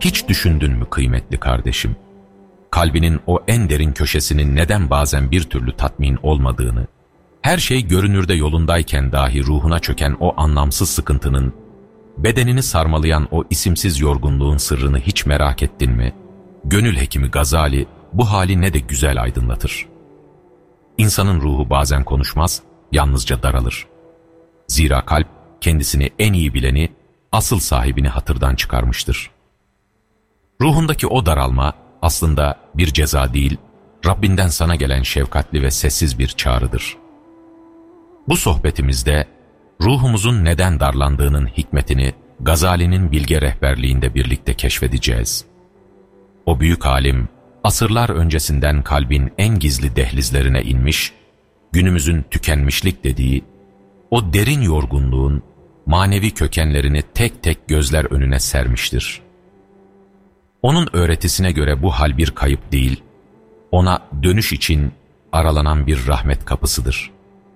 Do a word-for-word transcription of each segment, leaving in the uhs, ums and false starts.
Hiç düşündün mü kıymetli kardeşim? Kalbinin o en derin köşesinin neden bazen bir türlü tatmin olmadığını, her şey görünürde yolundayken dahi ruhuna çöken o anlamsız sıkıntının, bedenini sarmalayan o isimsiz yorgunluğun sırrını hiç merak ettin mi? Gönül hekimi Gazali bu hali ne de güzel aydınlatır. İnsanın ruhu bazen konuşmaz, yalnızca daralır. Zira kalp kendisini en iyi bileni, asıl sahibini hatırdan çıkarmıştır. Ruhundaki o daralma aslında bir ceza değil, Rabbinden sana gelen şefkatli ve sessiz bir çağrıdır. Bu sohbetimizde ruhumuzun neden darlandığının hikmetini Gazali'nin bilge rehberliğinde birlikte keşfedeceğiz. O büyük alim, asırlar öncesinden kalbin en gizli dehlizlerine inmiş, günümüzün tükenmişlik dediği, o derin yorgunluğun manevi kökenlerini tek tek gözler önüne sermiştir. Onun öğretisine göre bu hal bir kayıp değil, ona dönüş için aralanan bir rahmet kapısıdır.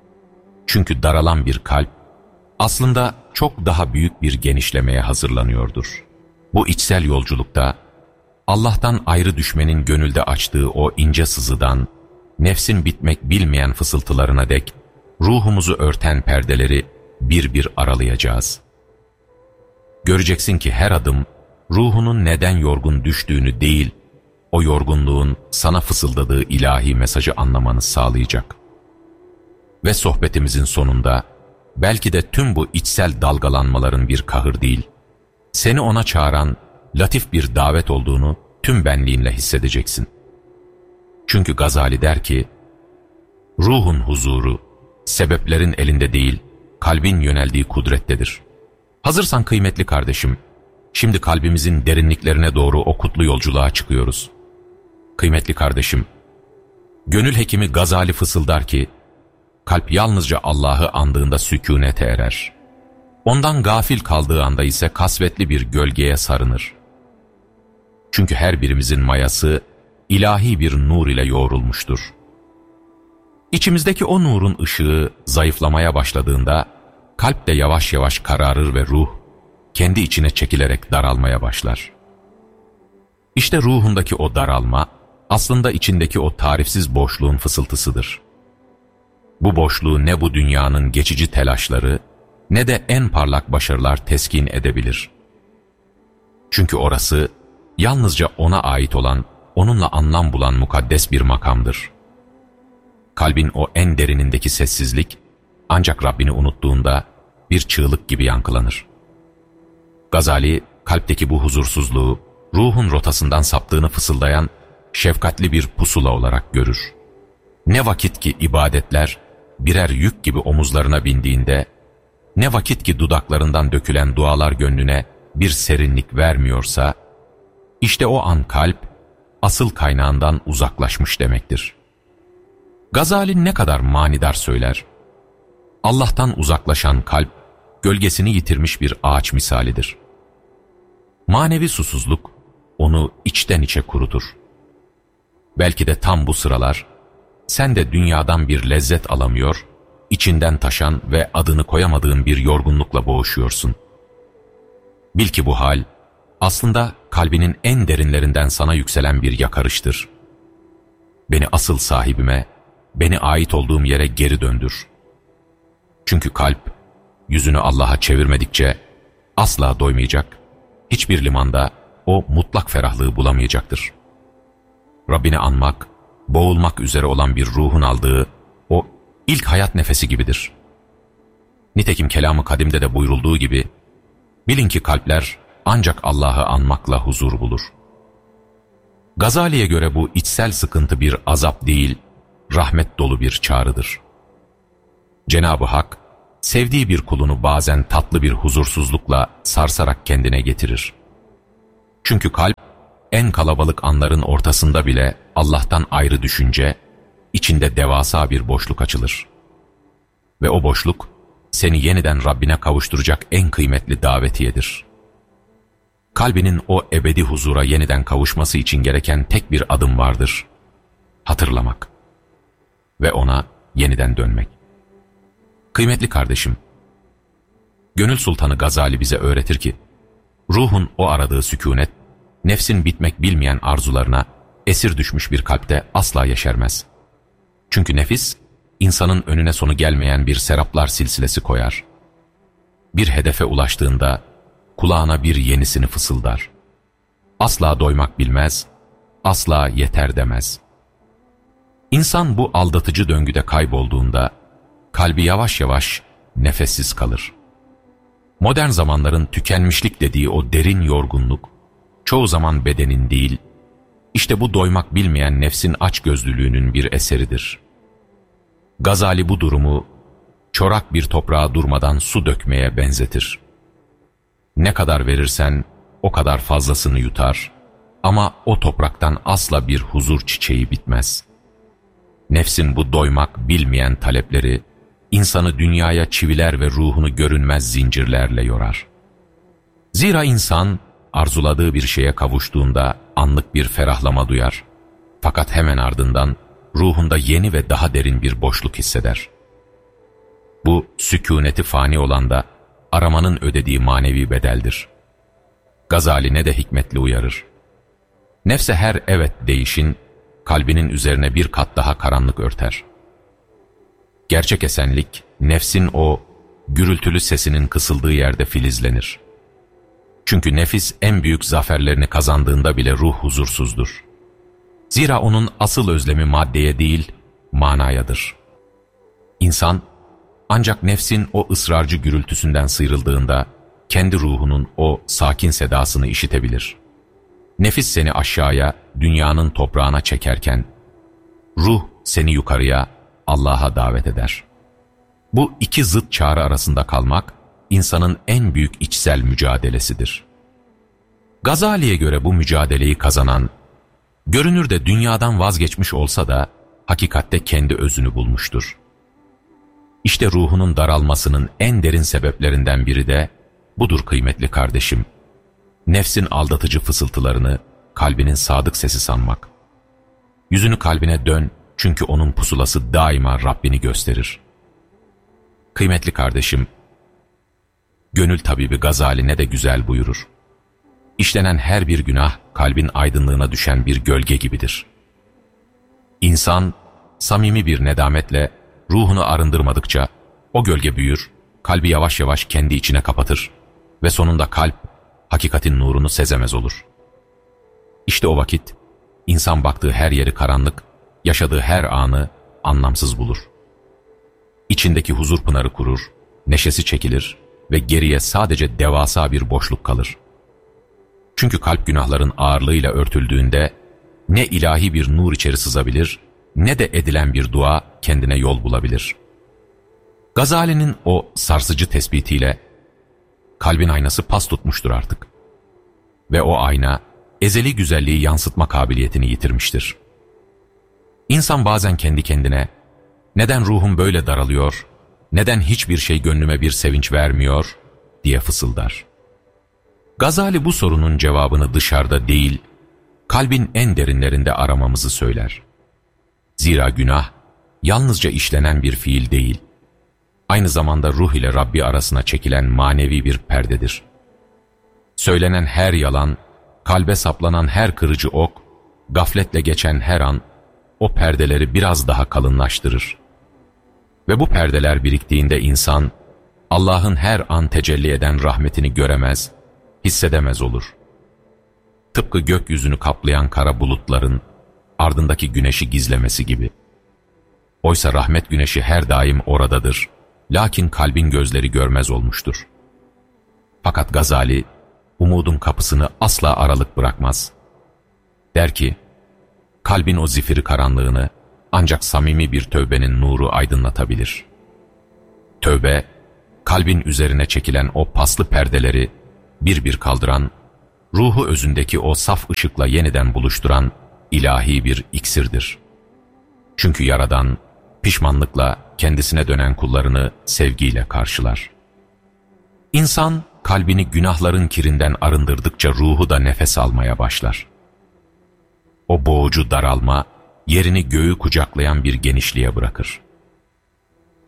Çünkü daralan bir kalp, aslında çok daha büyük bir genişlemeye hazırlanıyordur. Bu içsel yolculukta, Allah'tan ayrı düşmenin gönülde açtığı o ince sızıdan, nefsin bitmek bilmeyen fısıltılarına dek, ruhumuzu örten perdeleri bir bir aralayacağız. Göreceksin ki her adım, ruhunun neden yorgun düştüğünü değil, o yorgunluğun sana fısıldadığı ilahi mesajı anlamanı sağlayacak. Ve sohbetimizin sonunda, belki de tüm bu içsel dalgalanmaların bir kahır değil, seni ona çağıran latif bir davet olduğunu tüm benliğinle hissedeceksin. Çünkü Gazali der ki, ruhun huzuru, sebeplerin elinde değil, kalbin yöneldiği kudrettedir. Hazırsan kıymetli kardeşim, şimdi kalbimizin derinliklerine doğru o kutlu yolculuğa çıkıyoruz. Kıymetli kardeşim, gönül hekimi Gazali fısıldar ki, kalp yalnızca Allah'ı andığında sükûnete erer. Ondan gafil kaldığı anda ise kasvetli bir gölgeye sarınır. Çünkü her birimizin mayası ilahi bir nur ile yoğrulmuştur. İçimizdeki o nurun ışığı zayıflamaya başladığında, kalp de yavaş yavaş kararır ve ruh, kendi içine çekilerek daralmaya başlar. İşte ruhundaki o daralma, aslında içindeki o tarifsiz boşluğun fısıltısıdır. Bu boşluğu ne bu dünyanın geçici telaşları, ne de en parlak başarılar teskin edebilir. Çünkü orası, yalnızca ona ait olan, onunla anlam bulan mukaddes bir makamdır. Kalbin o en derinindeki sessizlik, ancak Rabbini unuttuğunda bir çığlık gibi yankılanır. Gazali, kalpteki bu huzursuzluğu, ruhun rotasından saptığını fısıldayan, şefkatli bir pusula olarak görür. Ne vakit ki ibadetler, birer yük gibi omuzlarına bindiğinde, ne vakit ki dudaklarından dökülen dualar gönlüne bir serinlik vermiyorsa, işte o an kalp, asıl kaynağından uzaklaşmış demektir. Gazali ne kadar manidar söyler. Allah'tan uzaklaşan kalp, gölgesini yitirmiş bir ağaç misalidir. Manevi susuzluk, onu içten içe kurutur. Belki de tam bu sıralar, sen de dünyadan bir lezzet alamıyor, içinden taşan ve adını koyamadığın bir yorgunlukla boğuşuyorsun. Bil ki bu hal, aslında kalbinin en derinlerinden sana yükselen bir yakarıştır. Beni asıl sahibime, beni ait olduğum yere geri döndür. Çünkü kalp, yüzünü Allah'a çevirmedikçe asla doymayacak, hiçbir limanda o mutlak ferahlığı bulamayacaktır. Rabbini anmak, boğulmak üzere olan bir ruhun aldığı o ilk hayat nefesi gibidir. Nitekim kelam-ı kadimde de buyurulduğu gibi, bilin ki kalpler ancak Allah'ı anmakla huzur bulur. Gazali'ye göre bu içsel sıkıntı bir azap değil, rahmet dolu bir çağrıdır. Cenab-ı Hak, sevdiği bir kulunu bazen tatlı bir huzursuzlukla sarsarak kendine getirir. Çünkü kalp, en kalabalık anların ortasında bile Allah'tan ayrı düşünce, içinde devasa bir boşluk açılır. Ve o boşluk, seni yeniden Rabbine kavuşturacak en kıymetli davetiyedir. Kalbinin o ebedi huzura yeniden kavuşması için gereken tek bir adım vardır. Hatırlamak. Ve ona yeniden dönmek. Kıymetli kardeşim, Gönül Sultanı Gazali bize öğretir ki, ruhun o aradığı sükûnet, nefsin bitmek bilmeyen arzularına esir düşmüş bir kalpte asla yeşermez. Çünkü nefis, insanın önüne sonu gelmeyen bir seraplar silsilesi koyar. Bir hedefe ulaştığında kulağına bir yenisini fısıldar. Asla doymak bilmez, asla yeter demez. İnsan bu aldatıcı döngüde kaybolduğunda kalbi yavaş yavaş nefessiz kalır. Modern zamanların tükenmişlik dediği o derin yorgunluk, çoğu zaman bedenin değil, işte bu doymak bilmeyen nefsin açgözlülüğünün bir eseridir. Gazali bu durumu, çorak bir toprağa durmadan su dökmeye benzetir. Ne kadar verirsen o kadar fazlasını yutar ama o topraktan asla bir huzur çiçeği bitmez. Nefsin bu doymak bilmeyen talepleri, insanı dünyaya çiviler ve ruhunu görünmez zincirlerle yorar. Zira insan, arzuladığı bir şeye kavuştuğunda anlık bir ferahlama duyar. Fakat hemen ardından ruhunda yeni ve daha derin bir boşluk hisseder. Bu sükûneti fani olan da aramanın ödediği manevi bedeldir. Gazali ne de hikmetli uyarır. Nefse her evet deyişin, kalbinin üzerine bir kat daha karanlık örter. Gerçek esenlik, nefsin o gürültülü sesinin kısıldığı yerde filizlenir. Çünkü nefis en büyük zaferlerini kazandığında bile ruh huzursuzdur. Zira onun asıl özlemi maddeye değil, manayadır. İnsan, ancak nefsin o ısrarcı gürültüsünden sıyrıldığında, kendi ruhunun o sakin sedasını işitebilir. Nefis seni aşağıya, dünyanın toprağına çekerken, ruh seni yukarıya, Allah'a davet eder. Bu iki zıt çağrı arasında kalmak, insanın en büyük içsel mücadelesidir. Gazali'ye göre bu mücadeleyi kazanan, görünürde dünyadan vazgeçmiş olsa da, hakikatte kendi özünü bulmuştur. İşte ruhunun daralmasının en derin sebeplerinden biri de budur kıymetli kardeşim. Nefsin aldatıcı fısıltılarını kalbinin sadık sesi sanmak. Yüzünü kalbine dön çünkü onun pusulası daima Rabbini gösterir. Kıymetli kardeşim, gönül tabibi Gazali ne de güzel buyurur. İşlenen her bir günah kalbin aydınlığına düşen bir gölge gibidir. İnsan samimi bir nedametle ruhunu arındırmadıkça o gölge büyür, kalbi yavaş yavaş kendi içine kapatır ve sonunda kalp hakikatin nurunu sezemez olur. İşte o vakit insan baktığı her yeri karanlık, yaşadığı her anı anlamsız bulur. İçindeki huzur pınarı kurur, neşesi çekilir ve geriye sadece devasa bir boşluk kalır. Çünkü kalp günahların ağırlığıyla örtüldüğünde ne ilahi bir nur içeri sızabilir, ne de edilen bir dua kendine yol bulabilir. Gazali'nin o sarsıcı tespitiyle kalbin aynası pas tutmuştur artık. Ve o ayna ezeli güzelliği yansıtma kabiliyetini yitirmiştir. İnsan bazen kendi kendine neden ruhum böyle daralıyor, neden hiçbir şey gönlüme bir sevinç vermiyor diye fısıldar. Gazali bu sorunun cevabını dışarıda değil, kalbin en derinlerinde aramamızı söyler. Zira günah yalnızca işlenen bir fiil değil, aynı zamanda ruh ile Rabbi arasına çekilen manevi bir perdedir. Söylenen her yalan, kalbe saplanan her kırıcı ok, gafletle geçen her an, o perdeleri biraz daha kalınlaştırır. Ve bu perdeler biriktiğinde insan, Allah'ın her an tecelli eden rahmetini göremez, hissedemez olur. Tıpkı gökyüzünü kaplayan kara bulutların ardındaki güneşi gizlemesi gibi. Oysa rahmet güneşi her daim oradadır, lakin kalbin gözleri görmez olmuştur. Fakat Gazali, umudun kapısını asla aralık bırakmaz. Der ki, kalbin o zifiri karanlığını ancak samimi bir tövbenin nuru aydınlatabilir. Tövbe, kalbin üzerine çekilen o paslı perdeleri bir bir kaldıran, ruhu özündeki o saf ışıkla yeniden buluşturan ilahi bir iksirdir. Çünkü Yaradan, pişmanlıkla kendisine dönen kullarını sevgiyle karşılar. İnsan, kalbini günahların kirinden arındırdıkça ruhu da nefes almaya başlar. O boğucu daralma, yerini göğü kucaklayan bir genişliğe bırakır.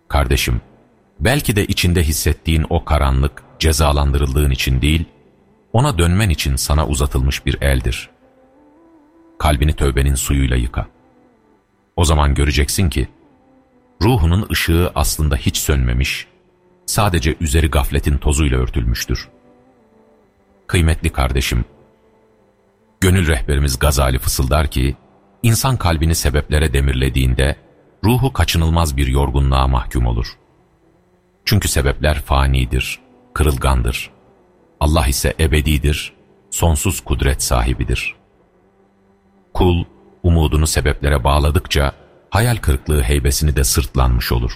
Kardeşim, belki de içinde hissettiğin o karanlık cezalandırıldığın için değil, ona dönmen için sana uzatılmış bir eldir. Kalbini tövbenin suyuyla yıka. O zaman göreceksin ki, ruhunun ışığı aslında hiç sönmemiş, sadece üzeri gafletin tozuyla örtülmüştür. Kıymetli kardeşim, gönül rehberimiz Gazali fısıldar ki, insan kalbini sebeplere demirlediğinde, ruhu kaçınılmaz bir yorgunluğa mahkum olur. Çünkü sebepler fanidir, kırılgandır. Allah ise ebedidir, sonsuz kudret sahibidir. Kul, umudunu sebeplere bağladıkça, hayal kırıklığı heybesini de sırtlanmış olur.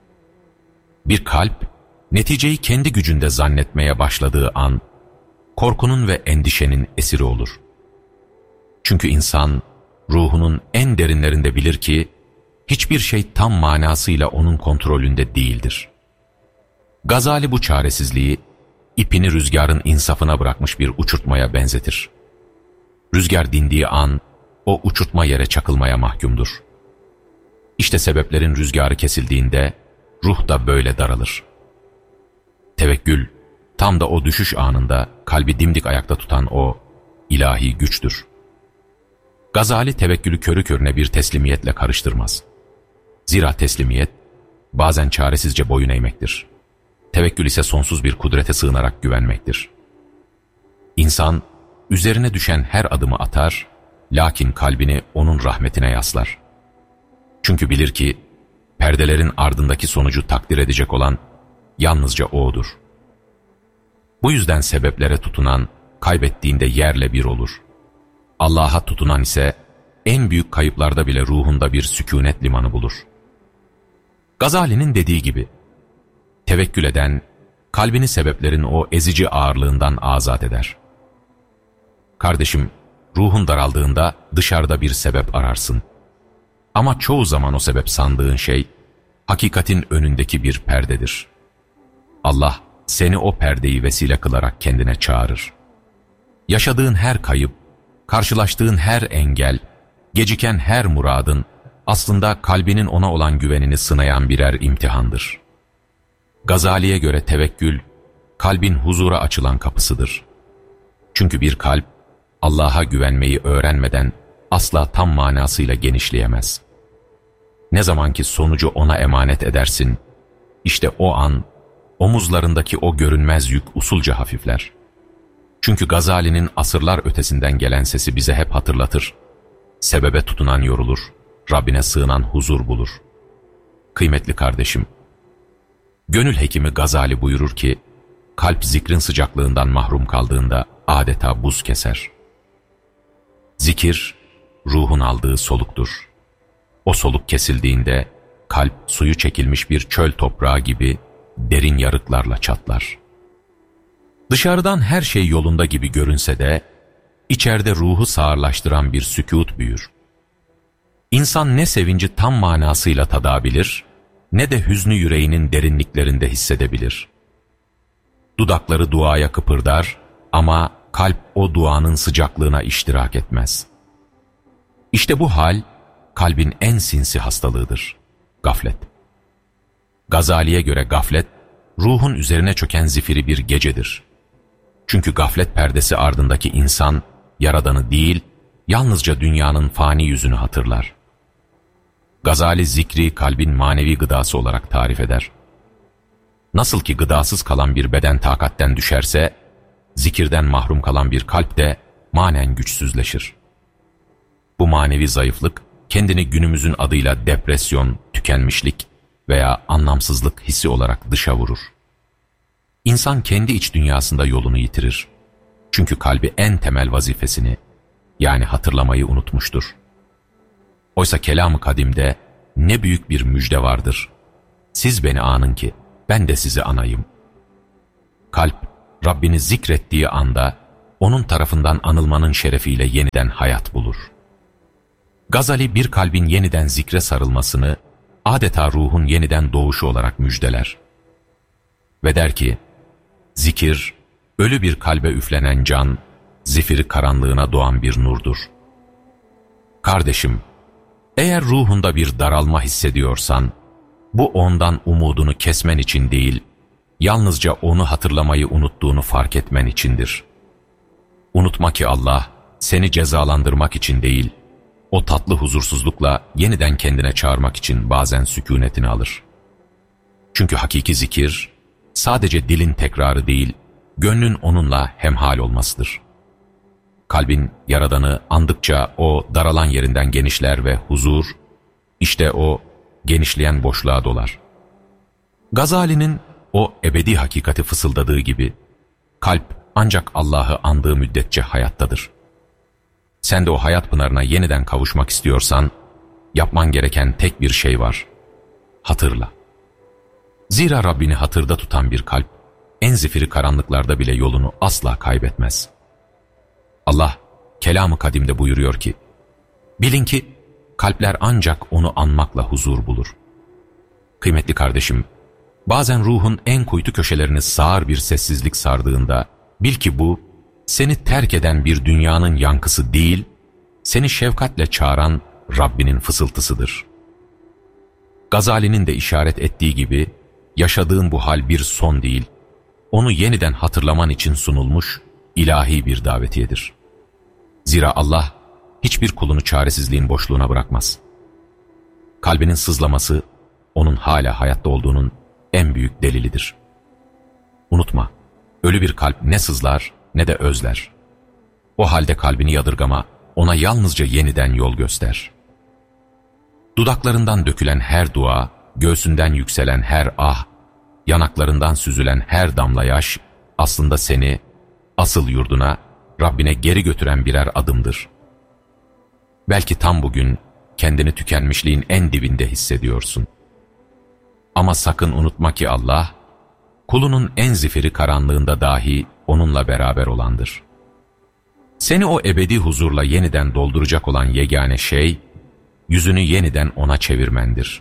Bir kalp, neticeyi kendi gücünde zannetmeye başladığı an, korkunun ve endişenin esiri olur. Çünkü insan, ruhunun en derinlerinde bilir ki, hiçbir şey tam manasıyla onun kontrolünde değildir. Gazali bu çaresizliği, ipini rüzgarın insafına bırakmış bir uçurtmaya benzetir. Rüzgar dindiği an, o uçurtma yere çakılmaya mahkumdur. İşte sebeplerin rüzgarı kesildiğinde, ruh da böyle daralır. Tevekkül, tam da o düşüş anında kalbi dimdik ayakta tutan o ilahi güçtür. Gazali tevekkülü körü körüne bir teslimiyetle karıştırmaz. Zira teslimiyet, bazen çaresizce boyun eğmektir. Tevekkül ise sonsuz bir kudrete sığınarak güvenmektir. İnsan, üzerine düşen her adımı atar, lakin kalbini onun rahmetine yaslar. Çünkü bilir ki, perdelerin ardındaki sonucu takdir edecek olan, yalnızca O'dur. Bu yüzden sebeplere tutunan, kaybettiğinde yerle bir olur. Allah'a tutunan ise, en büyük kayıplarda bile ruhunda bir sükûnet limanı bulur. Gazali'nin dediği gibi, tevekkül eden, kalbini sebeplerin o ezici ağırlığından azat eder. Kardeşim, ruhun daraldığında dışarıda bir sebep ararsın. Ama çoğu zaman o sebep sandığın şey, hakikatin önündeki bir perdedir. Allah, seni o perdeyi vesile kılarak kendine çağırır. Yaşadığın her kayıp, karşılaştığın her engel, geciken her muradın, aslında kalbinin ona olan güvenini sınayan birer imtihandır. Gazali'ye göre tevekkül, kalbin huzura açılan kapısıdır. Çünkü bir kalp, Allah'a güvenmeyi öğrenmeden asla tam manasıyla genişleyemez. Ne zaman ki sonucu ona emanet edersin, işte o an, omuzlarındaki o görünmez yük usulca hafifler. Çünkü Gazali'nin asırlar ötesinden gelen sesi bize hep hatırlatır. Sebebe tutunan yorulur, Rabbine sığınan huzur bulur. Kıymetli kardeşim, gönül hekimi Gazali buyurur ki, kalp zikrin sıcaklığından mahrum kaldığında adeta buz keser. Zikir, ruhun aldığı soluktur. O soluk kesildiğinde, kalp suyu çekilmiş bir çöl toprağı gibi derin yarıklarla çatlar. Dışarıdan her şey yolunda gibi görünse de, içeride ruhu sağırlaştıran bir sükût büyür. İnsan ne sevinci tam manasıyla tadabilir, ne de hüznü yüreğinin derinliklerinde hissedebilir. Dudakları duaya kıpırdar ama kalp o duanın sıcaklığına iştirak etmez. İşte bu hal, kalbin en sinsi hastalığıdır, gaflet. Gazali'ye göre gaflet, ruhun üzerine çöken zifiri bir gecedir. Çünkü gaflet perdesi ardındaki insan, Yaradan'ı değil, yalnızca dünyanın fani yüzünü hatırlar. Gazali zikri kalbin manevi gıdası olarak tarif eder. Nasıl ki gıdasız kalan bir beden takatten düşerse, zikirden mahrum kalan bir kalp de manen güçsüzleşir. Bu manevi zayıflık, kendini günümüzün adıyla depresyon, tükenmişlik veya anlamsızlık hissi olarak dışa vurur. İnsan kendi iç dünyasında yolunu yitirir. Çünkü kalbi en temel vazifesini, yani hatırlamayı unutmuştur. Oysa kelam-ı kadimde ne büyük bir müjde vardır. Siz beni anın ki ben de sizi anayım. Kalp, Rabbini zikrettiği anda, onun tarafından anılmanın şerefiyle yeniden hayat bulur. Gazali bir kalbin yeniden zikre sarılmasını, adeta ruhun yeniden doğuşu olarak müjdeler. Ve der ki, zikir, ölü bir kalbe üflenen can, zifiri karanlığına doğan bir nurdur. Kardeşim, eğer ruhunda bir daralma hissediyorsan, bu ondan umudunu kesmen için değil, yalnızca onu hatırlamayı unuttuğunu fark etmen içindir. Unutma ki Allah seni cezalandırmak için değil, o tatlı huzursuzlukla yeniden kendine çağırmak için bazen sükûnetini alır. Çünkü hakiki zikir, sadece dilin tekrarı değil, gönlün onunla hemhal olmasıdır. Kalbin Yaradan'ı andıkça o daralan yerinden genişler ve huzur, işte o genişleyen boşluğa dolar. Gazali'nin o ebedi hakikati fısıldadığı gibi, kalp ancak Allah'ı andığı müddetçe hayattadır. Sen de o hayat pınarına yeniden kavuşmak istiyorsan, yapman gereken tek bir şey var: hatırla. Zira Rabbini hatırda tutan bir kalp, en zifiri karanlıklarda bile yolunu asla kaybetmez. Allah, Kelam-ı Kadim'de buyuruyor ki, bilin ki, kalpler ancak onu anmakla huzur bulur. Kıymetli kardeşim, bazen ruhun en kuytu köşelerini sağır bir sessizlik sardığında, bil ki bu, seni terk eden bir dünyanın yankısı değil, seni şefkatle çağıran Rabbinin fısıltısıdır. Gazali'nin de işaret ettiği gibi, yaşadığın bu hal bir son değil, onu yeniden hatırlaman için sunulmuş ilahi bir davetiyedir. Zira Allah, hiçbir kulunu çaresizliğin boşluğuna bırakmaz. Kalbinin sızlaması, onun hala hayatta olduğunun en büyük delilidir. Unutma, ölü bir kalp ne sızlar ne de özler. O halde kalbini yadırgama, ona yalnızca yeniden yol göster. Dudaklarından dökülen her dua, göğsünden yükselen her ah, yanaklarından süzülen her damla yaş, aslında seni, asıl yurduna, Rabbine geri götüren birer adımdır. Belki tam bugün, kendini tükenmişliğin en dibinde hissediyorsun. Ama sakın unutma ki Allah, kulunun en zifiri karanlığında dahi onunla beraber olandır. Seni o ebedi huzurla yeniden dolduracak olan yegane şey, yüzünü yeniden ona çevirmendir.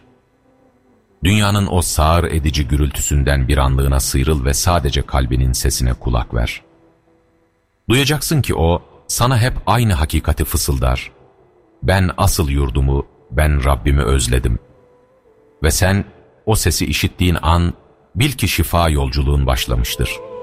Dünyanın o sağır edici gürültüsünden bir anlığına sıyrıl ve sadece kalbinin sesine kulak ver. Duyacaksın ki o, sana hep aynı hakikati fısıldar. Ben asıl yurdumu, ben Rabbimi özledim. Ve sen, o sesi işittiğin an, bil ki şifa yolculuğun başlamıştır.